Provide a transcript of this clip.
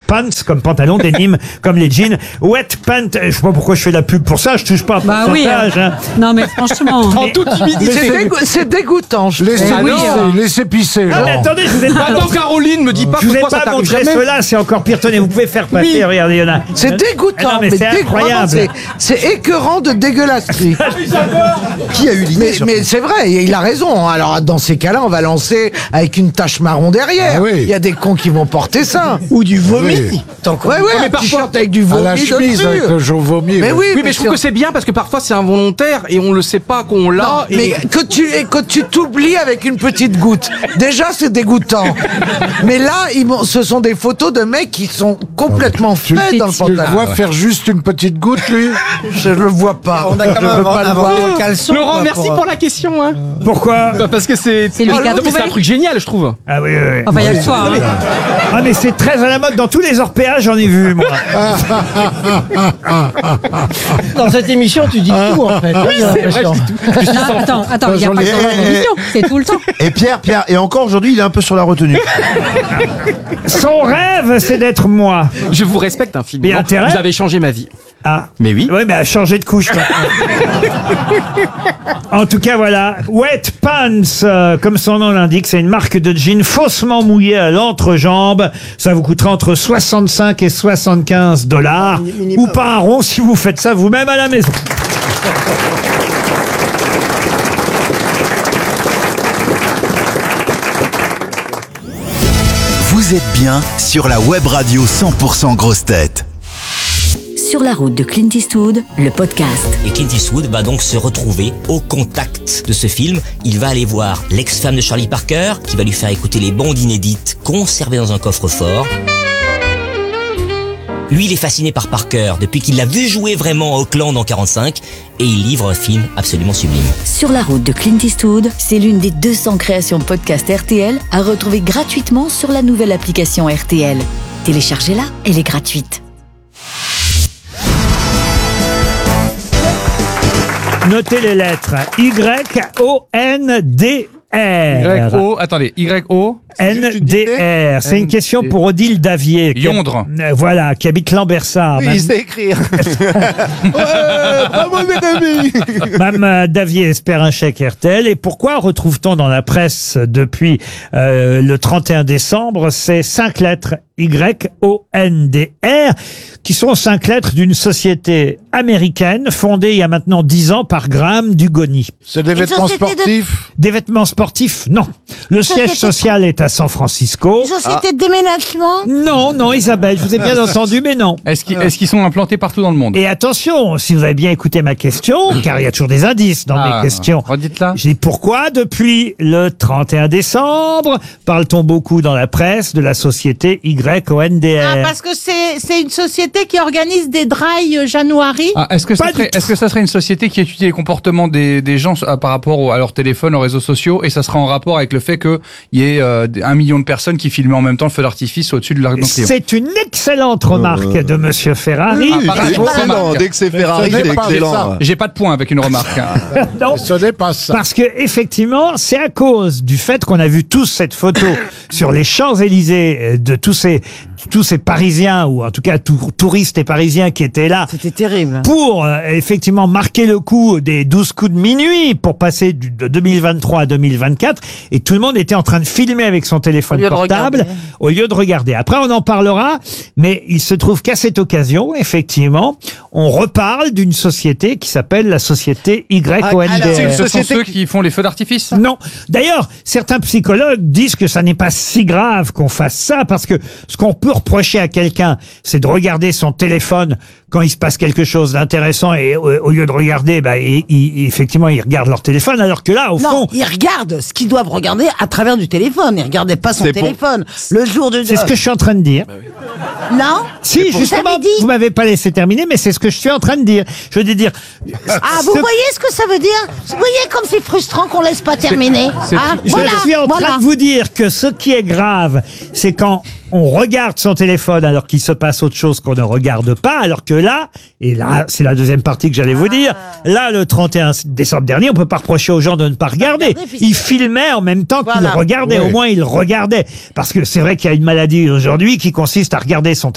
pants comme pantalon, denim comme les jeans. Wet pants, je sais pas pourquoi je fais la pub pour ça, je touche pas à pourcentage. Hein. Non mais franchement. En toute humilité. C'est dégoûtant. Laissez pisser. Ah mais attendez, je vous ai pas... Attends, Caroline, me dis pas je vous ai pourquoi ça pas t'arrive montré jamais. cela, c'est encore pire. Tenez, vous pouvez faire passer, regardez, il y en a. C'est dégoûtant, Ah non, mais c'est incroyable. C'est écœurant de dégueulasserie. Qui a eu l'idée? Mais c'est vrai, il a raison. Alors dans ces cas-là, on va lancer avec une tache marron derrière. Ah oui. Il y a des cons qui vont porter ça. Ou du vomi. Oui. Ouais, un mais t-shirt avec du À vomi la chemise dessus. avec le jaune vomi. Mais ouais. oui, Oui, mais je trouve que c'est bien parce que parfois c'est involontaire et on le sait pas qu'on l'a. Non, mais que tu t'oublies avec une petite goutte. Déjà, c'est dégoûtant. Mais là, ce sont des photos de mecs qui sont complètement faits dans le Tu le pantalon. vois faire juste une petite goutte, lui? Je le vois pas. On a quand même inventé le caleçon. Laurent, quoi, merci pour la question. Hein. Pourquoi? Bah, parce que c'est lui qui a non, mais trouvé. c'est un truc génial, je trouve. Ah oui, oui, oui. Enfin, il y a le soir. Hein. Ah mais c'est très à la mode dans tous les orpéages, j'en ai vu moi. Dans cette émission, tu dis tout en fait. J'ai l'impression. Non, attends, il y a pas que dans l'émission, c'est tout le temps. Et Pierre, et encore aujourd'hui, il est un peu sur la retenue. Son rêve, c'est d'être moi. Je vous respecte infiniment. Mais intérêt. Vous avez changé ma vie. Ah. Mais oui. Oui, mais à changer de couche. En tout cas, voilà. Wet Pants, comme son nom l'indique, c'est une marque de jeans faussement mouillée à l'entrejambe. Ça vous coûtera entre 65 et 75 $. Ou pas un rond si vous faites ça vous-même à la maison. Vous êtes bien sur la web radio 100% Grosses Têtes. Sur la route de Clint Eastwood, le podcast. Et Clint Eastwood va donc se retrouver au contact de ce film. Il va aller voir l'ex-femme de Charlie Parker, qui va lui faire écouter les bandes inédites conservées dans un coffre-fort. Lui, il est fasciné par Parker depuis qu'il l'a vu jouer vraiment à Auckland en 45 et il livre un film absolument sublime. Sur la route de Clint Eastwood, c'est l'une des 200 créations podcast RTL à retrouver gratuitement sur la nouvelle application RTL. Téléchargez-la, elle est gratuite. Notez les lettres. Y-O-N-D-R. Attendez, Y-O. N-D-R. C'est une question pour Odile Davier. Yondre. Voilà, qui habite Lambersart. Oui, il sait écrire. Mme Davier espère un chèque RTL. Et pourquoi retrouve-t-on dans la presse depuis le 31 décembre ces 5 lettres Y-O-N-D-R qui sont 5 lettres d'une société américaine fondée il y a maintenant 10 ans par Graham Dugoni. C'est des vêtements sportifs? Des vêtements sportifs, non. Le siège social est à San Francisco. Société de déménagement? Non, Isabelle, je vous ai bien entendu, mais non. Est-ce qu'ils sont implantés partout dans le monde? Et attention, si vous avez bien écouté ma question, car il y a toujours des indices dans mes questions. Redites-la. J'ai dit pourquoi, depuis le 31 décembre, parle-t-on beaucoup dans la presse de la société YONDR? Ah, parce que c'est une société qui organise des dry January. Ah, est-ce que ça serait une société qui étudie les comportements des gens par rapport à leur téléphone, aux réseaux sociaux, et ça sera en rapport avec le fait qu'il y ait 1 million de personnes qui filment en même temps le feu d'artifice au-dessus de l'Arc de Triomphe? C'est une excellente remarque de Monsieur Ferrari. Excellent. Dès que c'est Ferrari, c'est excellent. J'ai pas de point avec une remarque. Non, Ce n'est pas ça. parce que effectivement, c'est à cause du fait qu'on a vu tous cette photo sur les Champs-Élysées de tous ces Parisiens, ou en tout cas touristes et Parisiens qui étaient là. C'était terrible. Pour effectivement marquer le coup des 12 coups de minuit pour passer de 2023 à 2024, et tout le monde était en train de filmer avec son téléphone portable au lieu de regarder. Après on en parlera, mais il se trouve qu'à cette occasion, effectivement, on reparle d'une société qui s'appelle la société YONDR. Ce sont ceux qui font les feux d'artifice? Non. D'ailleurs, certains psychologues disent que ça n'est pas si grave qu'on fasse ça, parce que ce qu'on peut reprocher à quelqu'un, c'est de regarder son téléphone quand il se passe quelque chose d'intéressant, et au lieu de regarder, effectivement, ils regardent leur téléphone, alors que là, au fond... ils regardent ce qu'ils doivent regarder à travers du téléphone. Ils regardaient pas son téléphone. Le jour de... C'est ce que je suis en train de dire. Non? Si, justement, vous m'avez pas laissé terminer, mais c'est ce que je suis en train de dire. Je veux dire... Ah, vous voyez ce que ça veut dire? Vous voyez comme c'est frustrant qu'on laisse pas terminer? Ah, Je suis en train de vous dire que ce qui est grave, c'est quand on regarde son téléphone alors qu'il se passe autre chose qu'on ne regarde pas, alors que là, et là, c'est la deuxième partie que j'allais vous dire, là, le 31 décembre dernier, on peut pas reprocher aux gens de ne pas regarder. Ils filmaient en même temps qu'ils regardaient, au moins ils regardaient. Parce que c'est vrai qu'il y a une maladie aujourd'hui qui consiste à regarder son téléphone